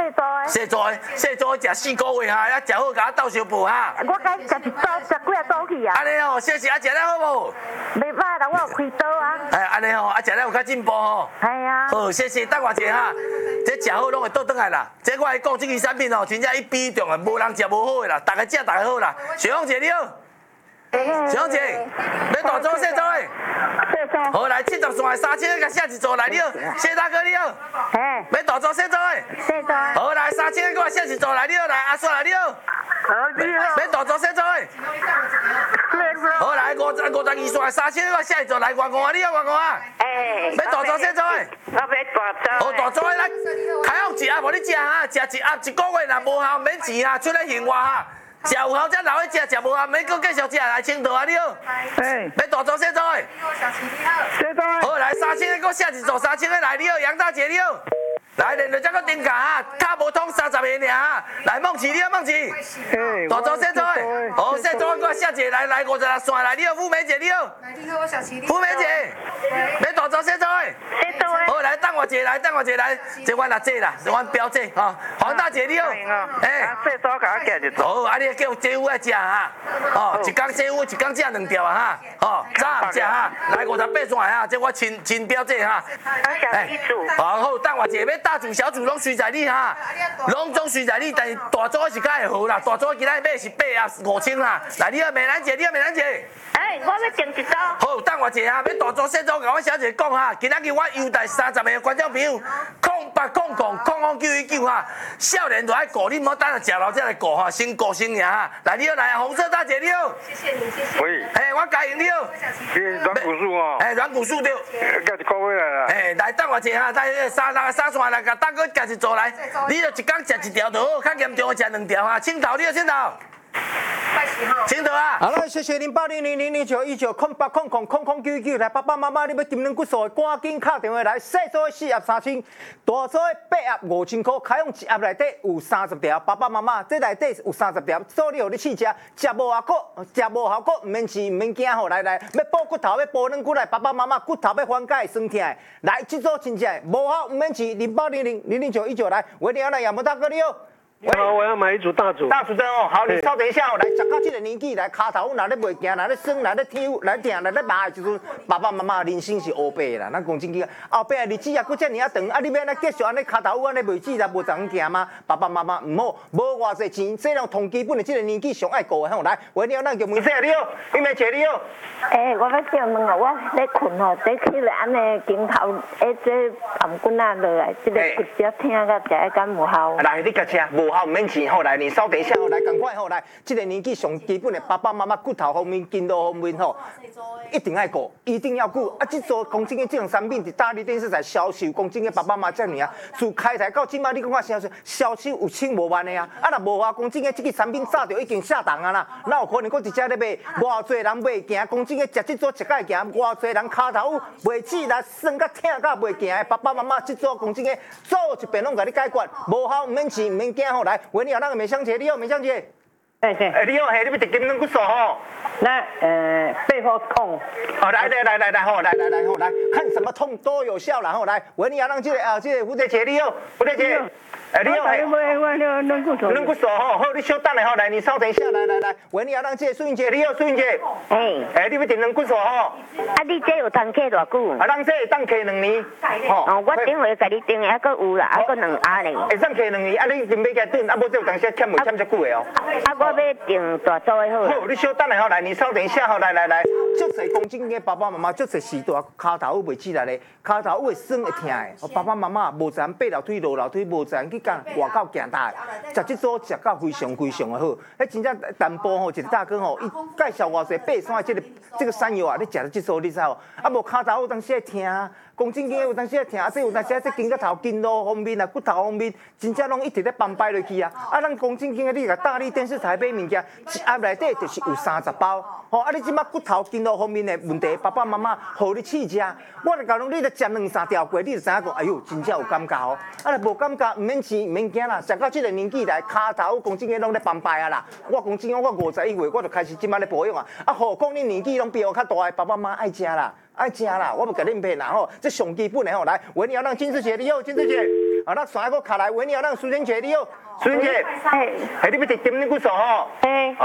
细做的，食4个月哈，遐食好，甲我斗相补哈。 我该食一包，食几啊包去啊？ 安尼吼，谢谢啊，食了好无？ 袂歹啦，我有开刀啊。 安尼吼，食了有较进步吼。 系啊。 好，谢谢，等我一下哈。这食好拢会倒转来啦。这我来讲，这个产品吼，真正一比中啊，无人食无好的啦，大家食大家好啦。小凤姐你好。小凤姐，要大组小组的？好，来70线3000个下一组来你好，谢大哥你好。要大组小组的？好，来3000个下一组来你好，来阿叔来你好。 你好。 要大组小组的？好，来52线3000个下一组来外公啊，你好外公啊。要大组小组的？ 我要大组。 好，大组的来，开放一盒无你食哈，食一盒1个月若无效免钱哈，出来现活哈。食有效才留去食，食无效免搁继续食。来青桃啊，你好。要大组小组的？好，来3000个下一组3000个来，你好，杨大姐你好。来，连着这个顶价哈，卡无通30个尔哈。来，梦琪你好，梦琪。大组小组的？好，小组我下一个来56线来，你好，富美姐你好。 你好，我小琪。 富美姐，要大组小组的？好，来等我一下来，这阮阿姐啦，阮表姐哈。黄大姐你好。 小组甲我寄一组。 好，啊你叫姐夫来食哈。哦，一工姐夫，一工食2条啊哈。哦，早食哈。来58线哈，这我亲表姐哈。好，等我一下要大组小组拢随在你哈，拢总随在你，但是大组是较会好啦，大组今仔买是8啊5000啦。来，你好，美兰姐，你好，美兰姐。 我要订一组。 好，等我一下哈，要大组小组，甲我小姐讲哈，今仔日我优待30个观众朋友，08000099哈，少年就爱顾，你唔好等下食老才来顾哈，先顾先赢哈。来，你好，来红色大姐你好。 谢谢你，谢谢。 喂。 我嘉莹你好。 软骨素哦。 软骨素对。 加一个月来啦。 来等我一下哈，等三线来，甲大哥加一组来，你就一工食1条就好，较严重的食2条哈。青桃你好，青桃。青桃啊！ 好了，谢谢0800091908000099来，爸爸妈妈，你要金软骨素，赶紧打电话来，小组的4盒3000，大组的8盒5000块，开放1盒内底有30条，爸爸妈妈，这内底有30条，所以互你试食，食无效果，唔免试，唔免惊吼，来，要补骨头，要补软骨来，爸爸妈妈骨头要缓解酸痛的，来，这组真正无效，唔免试，08000919来，我一定要来，杨木大哥你好。 好，我要买一组大组。 大组针哦，好，你稍等一下哦，来，食到这个年纪来，骹头若咧袂行，若咧酸，若咧痛，来痛，若咧麻的时阵，爸爸妈妈人生是乌白啦。咱讲真经，后壁的日子啊，搁遮尔啊长，啊，你要安尼继续安尼骹头安尼袂止啦，无怎行吗？爸爸妈妈唔好，无偌济钱，这种同基本的这个年纪上爱顾的吼。来，喂，你好，咱叫问声你好，你妹姐你好。 我要请问哦，我咧困吼，坐起来安尼肩头，这颔骨啊落来，这个骨折疼到食敢无效？ 来，你甲吃无效，唔免钱吼，来，你稍等一下吼，来，赶快吼，来，这个年纪上基本的爸爸妈妈骨头方面、筋络方面吼，一定爱顾，一定要顾。啊，这做讲真的，这种产品伫大力电视台销售，讲真的，爸爸妈妈遮尔啊，自开台到今嘛，你讲看销售有千无万的啊。啊，若无话，讲真的，这个产品早就已经下档啊啦。哪有可能讲直接咧买？偌济人袂行，讲真的，食这组食甲会行，偌济人骹头袂止啦，酸甲疼甲袂行的。爸爸妈妈这组讲真的，做一遍拢甲你解决，无效唔免钱，唔免惊吼。来，喂，你好，那个美香姐，你好，美香姐。你好，你要直金软骨素吼？ 那背后痛。 好，来，吼，来，看什么痛都有效啦，吼，来，喂，你好，让这个蝴蝶姐，你好，蝴蝶姐。你好， 我软骨素。 软骨素吼，好，你稍等下吼，来，你稍等一下，来，喂，你好，让这个素英姐，你好，素英姐。你要订软骨素吼？ 你这有通客偌久？ 咱这当客2年。 我顶回甲你订的还佫有啦，还佫2盒呢。 会当客2年，你准备甲炖，无这有当时欠袂欠遮久的哦。 我要订大组的好。 好，你稍等下吼，来，你稍等一下吼，来，足侪公斤的爸爸妈妈，足侪时大骹头袂起来咧，骹头会酸会疼的。爸爸妈妈无知影爬楼梯落楼梯，无知影去干外口行大，食这组食到非常的好。真正淡薄吼，一个大哥吼，伊介绍偌济爬山的这个山药啊，你食到这组你知哦？啊无骹头有当时会疼。讲正经，有当时会疼，有当时这筋骨头、筋络方面啊、骨头方面，真正拢一直咧崩败落去啊！咱讲正经的，你甲大力电视台买物件，一盒内底就是有30包。你即马骨头、筋络方面的问题，爸爸妈妈互你试食，我就讲你咧食2-3条过，你就知影讲，哎呦，真正有感觉哦！若无感觉，唔免钱，唔免惊啦。食到这个年纪来，骹头讲正经拢咧崩败啊啦！我讲正经，我51岁我就开始即马咧保养啊！何况你年纪拢比我较大的，爸爸妈妈爱食啦。爱食啦，我不甲恁骗啦吼，这上基本的吼，来，喂，你好，让金志姐，你好，金志姐， 啊，咱线个卡来，喂你好，咱苏萱姐你好，苏萱姐，系你要直点你骨数吼。